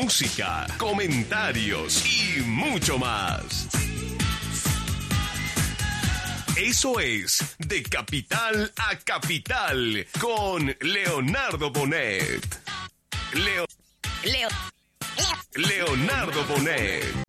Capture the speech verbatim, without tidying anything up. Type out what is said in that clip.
música, comentarios y mucho más. Eso es De Capital a Capital con Leonardo Bonet. Leo... Leo. Leonardo Bonet.